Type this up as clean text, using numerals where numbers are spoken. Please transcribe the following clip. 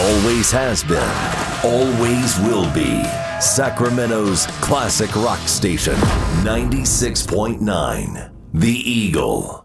Always has been, always will be. Sacramento's classic rock station, 96.9, The Eagle.